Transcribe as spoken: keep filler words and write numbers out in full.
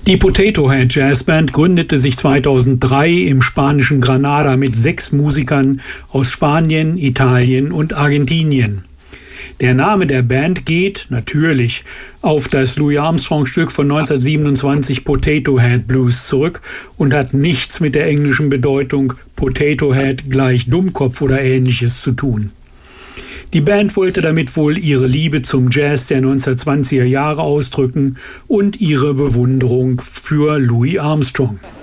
Die Potato Head Jazz Band gründete sich zweitausenddrei im spanischen Granada mit sechs Musikern aus Spanien, Italien und Argentinien. Der Name der Band geht, natürlich, auf das Louis Armstrong-Stück von neunzehnhundertsiebenundzwanzig Potato Head Blues zurück und hat nichts mit der englischen Bedeutung Potato Head gleich Dummkopf oder Ähnliches zu tun. Die Band wollte damit wohl ihre Liebe zum Jazz der neunzehnhundertzwanziger Jahre ausdrücken und ihre Bewunderung für Louis Armstrong.